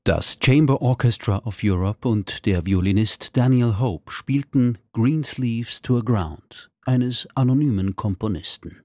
Das Chamber Orchestra of Europe und der Violinist Daniel Hope spielten Greensleeves to a Ground eines anonymen Komponisten.